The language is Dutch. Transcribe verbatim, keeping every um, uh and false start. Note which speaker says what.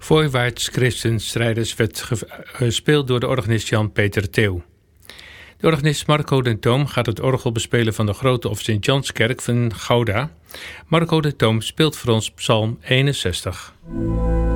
Speaker 1: Voorwaarts Christenstrijders werd gespeeld door de organist Jan-Peter Theeuw. De organist Marco den Toom gaat het orgel bespelen van de Grote of Sint-Janskerk van Gouda. Marco den Toom speelt voor ons Psalm eenenzestig.